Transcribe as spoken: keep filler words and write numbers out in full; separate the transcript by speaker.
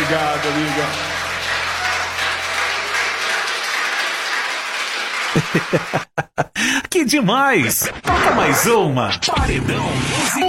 Speaker 1: Obrigado, amiga.
Speaker 2: Que demais! Toca mais uma. Paredão musical.